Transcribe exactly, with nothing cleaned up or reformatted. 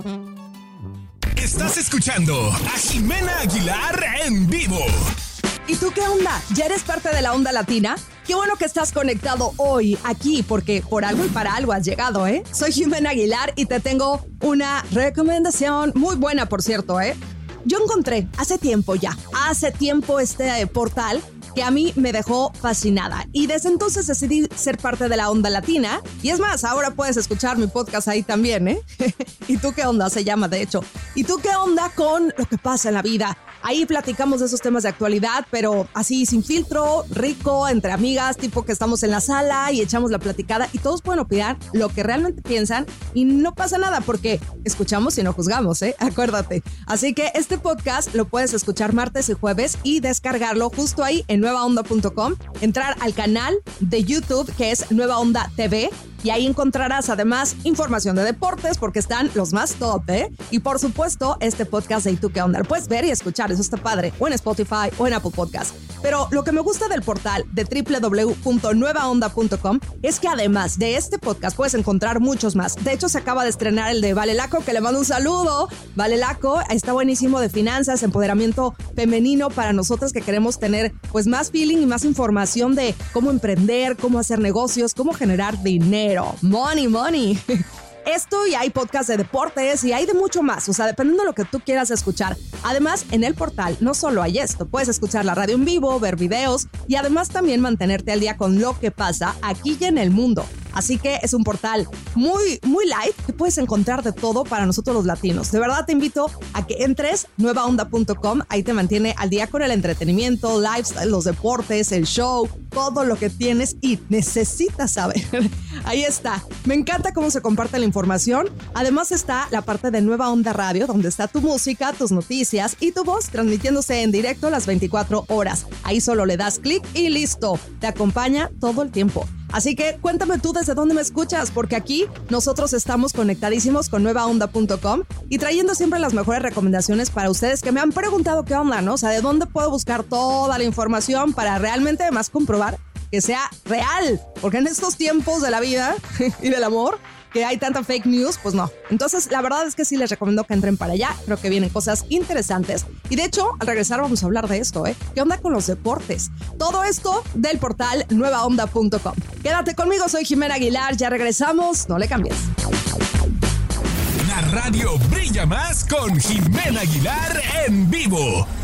Estás escuchando a Jimena Aguilar en vivo. ¿Y tú qué onda? ¿Ya eres parte de la onda latina? Qué bueno que estás conectado hoy aquí, porque por algo y para algo has llegado, ¿eh? Soy Jimena Aguilar y te tengo una recomendación muy buena, por cierto, ¿eh? Yo encontré hace tiempo ya, hace tiempo este portal que a mí me dejó fascinada. Y desde entonces decidí ser parte de la onda latina. Y es más, ahora puedes escuchar mi podcast ahí también, ¿eh? ¿Y tú qué onda? Se llama, de hecho. ¿Y tú qué onda con lo que pasa en la vida? Ahí platicamos de esos temas de actualidad, pero así sin filtro, rico, entre amigas, tipo que estamos en la sala y echamos la platicada y todos pueden opinar lo que realmente piensan y no pasa nada porque escuchamos y no juzgamos, ¿eh? Acuérdate. Así que este podcast lo puedes escuchar martes y jueves y descargarlo justo ahí en nueva onda punto com, entrar al canal de YouTube que es Nueva Onda T V. Y ahí encontrarás además información de deportes porque están los más top, ¿eh? Y por supuesto, este podcast de ¿Y tú qué onda? Lo puedes ver y escuchar, eso está padre, o en Spotify o en Apple Podcast. Pero lo que me gusta del portal de doble u doble u doble u punto nueva onda punto com es que además de este podcast puedes encontrar muchos más. De hecho, se acaba de estrenar el de Vale Laco, que le mando un saludo. Vale Laco, está buenísimo, de finanzas, empoderamiento femenino para nosotras que queremos tener pues más feeling y más información de cómo emprender, cómo hacer negocios, cómo generar dinero. Money, money. Esto y hay podcast de deportes y hay de mucho más, o sea, dependiendo de lo que tú quieras escuchar. Además, en el portal no solo hay esto, puedes escuchar la radio en vivo, ver videos y además también mantenerte al día con lo que pasa aquí y en el mundo. Así que es un portal muy, muy light que puedes encontrar de todo para nosotros los latinos. De verdad te invito a que entres nueva onda punto com, ahí te mantiene al día con el entretenimiento, lifestyle, los deportes, el show, todo lo que tienes y necesitas saber. Ahí está. Me encanta cómo se comparte la información. Además está la parte de Nueva Onda Radio, donde está tu música, tus noticias y tu voz transmitiéndose en directo las veinticuatro horas. Ahí solo le das clic y listo. Te acompaña todo el tiempo. Así que cuéntame tú desde dónde me escuchas, porque aquí nosotros estamos conectadísimos con nueva onda punto com y trayendo siempre las mejores recomendaciones para ustedes que me han preguntado qué onda, ¿no? O sea, ¿de dónde puedo buscar toda la información para realmente además comprobar que sea real? Porque en estos tiempos de la vida y del amor, que hay tanta fake news, pues no. Entonces, la verdad es que sí les recomiendo que entren para allá. Creo que vienen cosas interesantes. Y de hecho, al regresar vamos a hablar de esto, ¿eh? ¿Qué onda con los deportes? Todo esto del portal nueva onda punto com. Quédate conmigo, soy Jimena Aguilar. Ya regresamos, no le cambies. La radio brilla más con Jimena Aguilar en vivo.